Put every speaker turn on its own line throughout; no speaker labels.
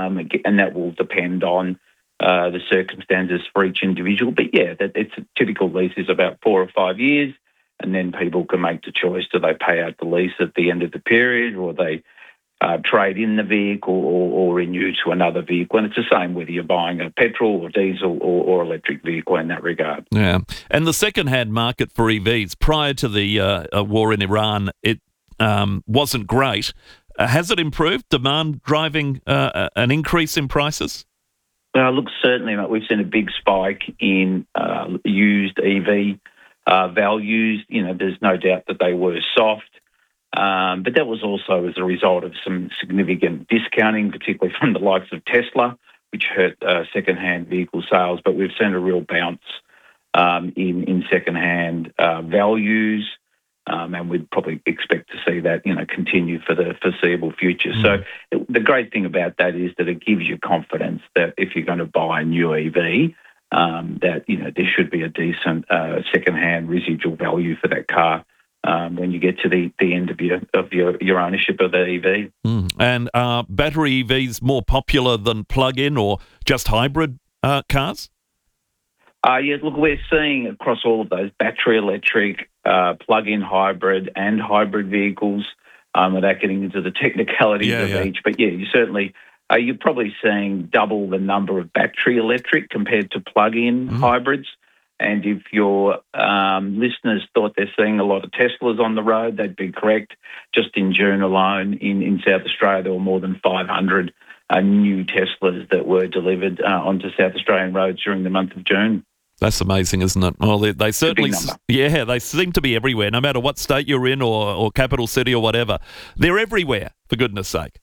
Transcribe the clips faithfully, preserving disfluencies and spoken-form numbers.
um, and that will depend on uh, the circumstances for each individual. But yeah, that it's a typical lease is about four or five years, and then people can make the choice: do they pay out the lease at the end of the period, or they uh, trade in the vehicle, or, or renew to another vehicle? And it's the same whether you're buying a petrol or diesel or, or electric vehicle in that regard.
Yeah, and the second-hand market for E Vs prior to the uh, war in Iran, it um, wasn't great. Uh, has it improved? Demand driving uh, an increase in prices?
Uh, look, certainly, mate, we've seen a big spike in uh, used E V uh, values. You know, there's no doubt that they were soft, um, but that was also as a result of some significant discounting, particularly from the likes of Tesla, which hurt uh, second-hand vehicle sales. But we've seen a real bounce um, in in second-hand uh, values. Um, and we'd probably expect to see that, you know, continue for the foreseeable future. Mm. So it, the great thing about that is that it gives you confidence that if you're going to buy a new E V, um, that, you know, there should be a decent uh, second-hand residual value for that car um, when you get to the, the end of your of your, your ownership of the E V.
Mm. And are battery E Vs more popular than plug-in or just hybrid uh, cars?
Uh, yeah, look, we're seeing across all of those battery electric, uh, plug-in hybrid and hybrid vehicles, um, without getting into the technicalities
yeah,
of
yeah.
each. But yeah, you certainly, uh, you're probably seeing double the number of battery electric compared to plug-in mm. hybrids. And if your um, listeners thought they're seeing a lot of Teslas on the road, they'd be correct. Just in June alone in, in South Australia, there were more than five hundred uh, new Teslas that were delivered uh, onto South Australian roads during the month of June.
That's amazing, isn't it? Well, they, they certainly, yeah, they seem to be everywhere, no matter what state you're in or, or capital city or whatever. They're everywhere, for goodness sake.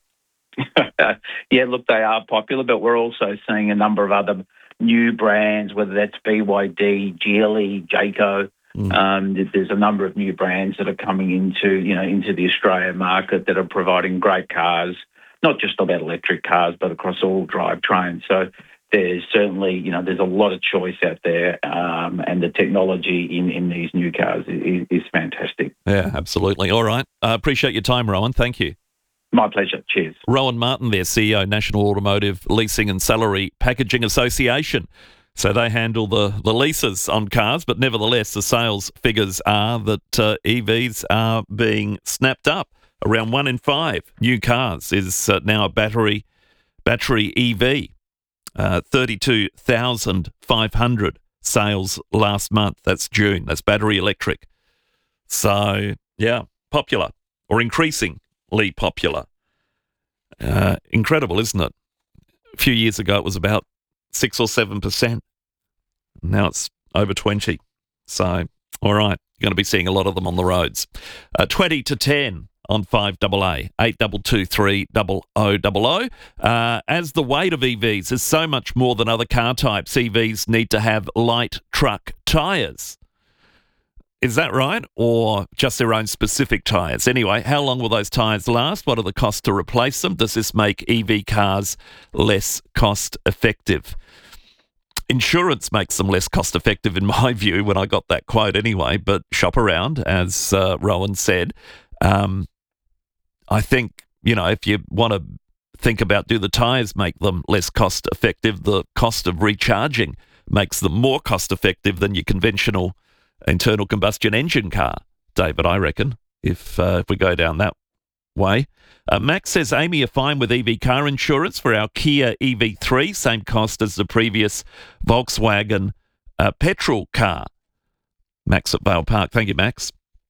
Yeah, look, they are popular, but we're also seeing a number of other new brands, whether that's B Y D, Geely, Jayco. Mm. Um, there's a number of new brands that are coming into, you know, into the Australian market that are providing great cars, not just about electric cars, but across all drivetrains. So there's certainly, you know, there's a lot of choice out there, um, and the technology in, in these new cars is, is fantastic.
Yeah, absolutely. All right. I uh, appreciate your time, Rowan. Thank you.
My pleasure. Cheers.
Rowan Martin there, C E O, National Automotive Leasing and Salary Packaging Association. So they handle the, the leases on cars, but nevertheless, the sales figures are that uh, E Vs are being snapped up. Around one in five new cars is uh, now a battery battery E V. Uh, thirty-two thousand five hundred sales last month. That's June. That's battery electric. So, yeah, popular or increasingly popular. Uh, incredible, isn't it? A few years ago, it was about six or seven percent. Now it's over twenty. So, all right, you're going to be seeing a lot of them on the roads. Uh, twenty to ten. On five A A, eight two two three oh oh oh oh. Uh, as the weight of E Vs is so much more than other car types, E Vs need to have light truck tyres. Is that right? Or just their own specific tyres? Anyway, how long will those tyres last? What are the costs to replace them? Does this make E V cars less cost effective? Insurance makes them less cost effective in my view when I got that quote anyway, but shop around, as uh, Rowan said. Um, I think, you know, if you want to think about do the tyres make them less cost effective, the cost of recharging makes them more cost effective than your conventional internal combustion engine car, David, I reckon, if, uh, if we go down that way. Uh, Max says, Amy, are fine with E V car insurance for our Kia E V three, same cost as the previous Volkswagen uh, petrol car. Max at Vale Park. Thank you, Max.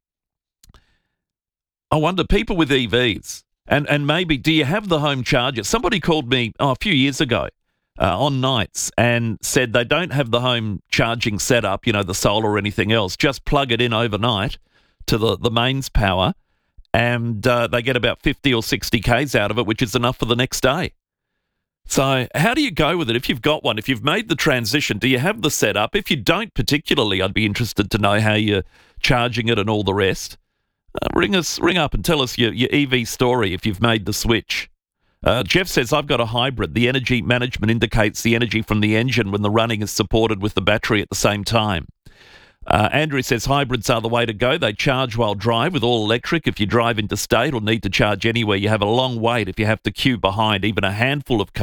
I wonder, people with E Vs, and, and maybe, do you have the home charger? Somebody called me oh, a few years ago uh, on nights and said they don't have the home charging set up, you know, the solar or anything else. Just plug it in overnight to the, the mains power, and uh, they get about fifty or sixty kays out of it, which is enough for the next day. So how do you go with it? If you've got one, if you've made the transition, do you have the setup? If you don't particularly, I'd be interested to know how you're charging it and all the rest. Uh, ring us, ring up and tell us your, your E V story if you've made the switch. Uh, Jeff says, I've got a hybrid. The energy management indicates the energy from the engine when the running is supported with the battery at the same time. Uh, Andrew says, hybrids are the way to go. They charge while drive with all electric. If you drive interstate or need to charge anywhere, you have a long wait if you have to queue behind even a handful of cars.